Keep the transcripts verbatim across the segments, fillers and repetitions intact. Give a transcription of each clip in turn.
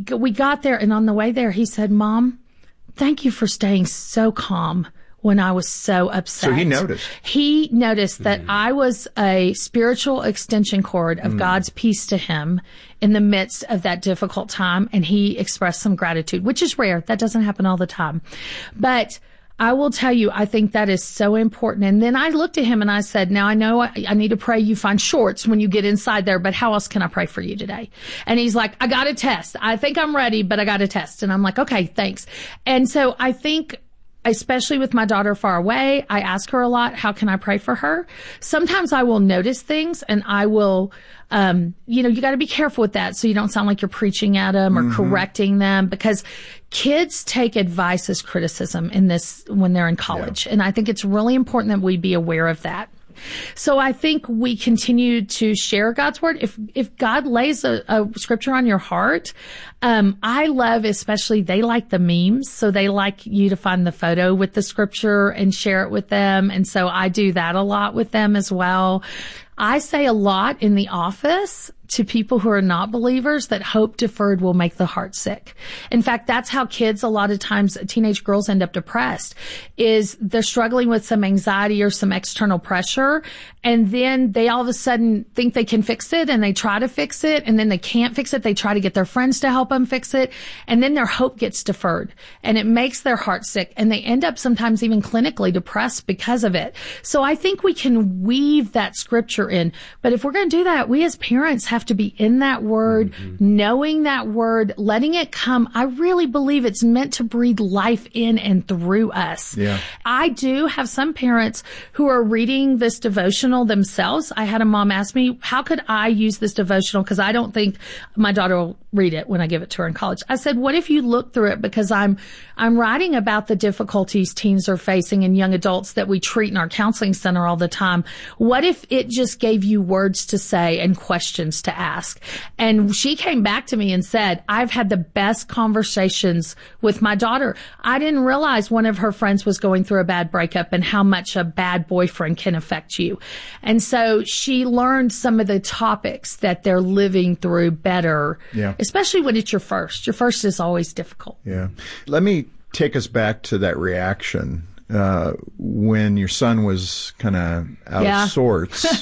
we got there, and on the way there, he said, Mom, thank you for staying so calm when I was so upset. So he noticed. He noticed that mm. I was a spiritual extension cord of mm. God's peace to him in the midst of that difficult time, and he expressed some gratitude, which is rare. That doesn't happen all the time. But I will tell you, I think that is so important. And then I looked at him and I said, now I know I, I need to pray you find shorts when you get inside there, but how else can I pray for you today? And he's like, I got a test. I think I'm ready, but I got a test. And I'm like, okay, thanks. And so I think, especially with my daughter far away, I ask her a lot, how can I pray for her? Sometimes I will notice things and I will, um, you know, you got to be careful with that so you don't sound like you're preaching at them or mm-hmm. correcting them, because kids take advice as criticism in this when they're in college. Yeah. And I think it's really important that we be aware of that. So I think we continue to share God's word. If, if God lays a, a scripture on your heart, um, I love, especially they like the memes. So they like you to find the photo with the scripture and share it with them. And so I do that a lot with them as well. I say a lot in the office to people who are not believers that hope deferred will make the heart sick. In fact, that's how kids, a lot of times, teenage girls end up depressed, is they're struggling with some anxiety or some external pressure, and then they all of a sudden think they can fix it, and they try to fix it, and then they can't fix it. They try to get their friends to help them fix it, and then their hope gets deferred, and it makes their heart sick, and they end up sometimes even clinically depressed because of it. So I think we can weave that scripture in, but if we're going to do that, we as parents have to be in that word, mm-hmm. knowing that word, letting it come. I really believe it's meant to breathe life in and through us. Yeah. I do have some parents who are reading this devotional themselves. I had a mom ask me, how could I use this devotional? Because I don't think my daughter will read it when I give it to her in college. I said, what if you look through it? Because I'm, I'm writing about the difficulties teens are facing and young adults that we treat in our counseling center all the time. What if it just gave you words to say and questions to ask? And she came back to me and said, I've had the best conversations with my daughter. I didn't realize one of her friends was going through a bad breakup and how much a bad boyfriend can affect you. And so she learned some of the topics that they're living through better. Yeah. Especially when it's your first. Your first is always difficult. Yeah. Let me take us back to that reaction uh, when your son was kind of out yeah. of sorts.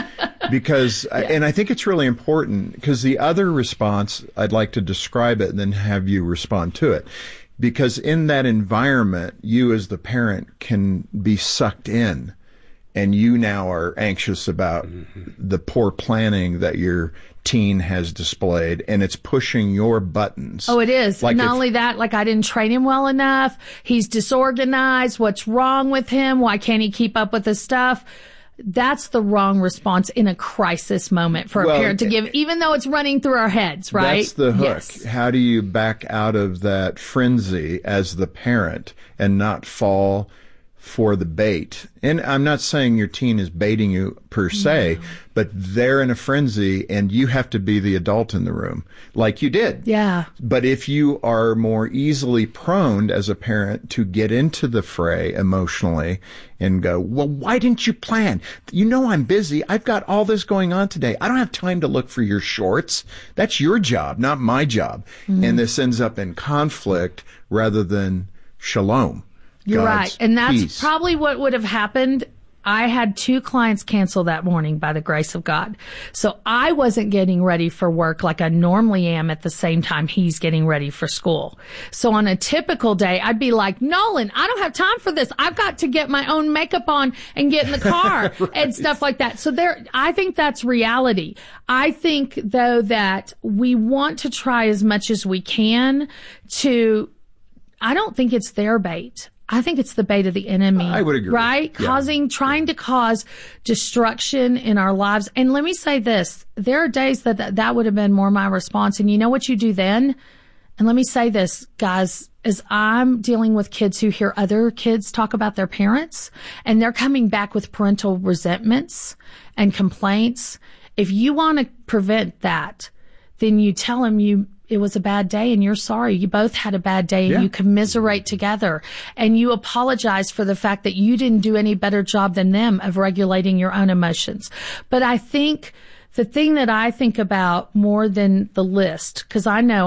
Because, yeah. and I think it's really important, because the other response, I'd like to describe it and then have you respond to it. Because in that environment, you as the parent can be sucked in, and you now are anxious about mm-hmm. the poor planning that your teen has displayed, and it's pushing your buttons. Oh, it is. Like Not if, only that, like I didn't train him well enough. He's disorganized. What's wrong with him? Why can't he keep up with his stuff? That's the wrong response in a crisis moment for well, a parent to give, even though it's running through our heads, right? That's the hook. Yes. How do you back out of that frenzy as the parent and not fall for the bait? And I'm not saying your teen is baiting you per se, no. but they're in a frenzy and you have to be the adult in the room, like you did. Yeah. But if you are more easily prone as a parent to get into the fray emotionally and go, well, why didn't you plan? You know I'm busy. I've got all this going on today. I don't have time to look for your shorts. That's your job, not my job. Mm-hmm. And this ends up in conflict rather than shalom. You're God's right. And that's peace. Probably what would have happened. I had two clients cancel that morning by the grace of God. So I wasn't getting ready for work like I normally am at the same time he's getting ready for school. So on a typical day, I'd be like, Nolan, I don't have time for this. I've got to get my own makeup on and get in the car right. and stuff like that. So there, I think that's reality. I think though that we want to try as much as we can to, I don't think it's their bait. I think it's the bait of the enemy. I would agree. Right? Yeah. Causing, trying to cause destruction in our lives. And let me say this. There are days that that, that would have been more my response. And you know what you do then? And let me say this, guys, as I'm dealing with kids who hear other kids talk about their parents and they're coming back with parental resentments and complaints. If you want to prevent that, then you tell them you, it was a bad day and you're sorry. You both had a bad day and yeah. you commiserate together and you apologize for the fact that you didn't do any better job than them of regulating your own emotions. But I think the thing that I think about more than the list, because I know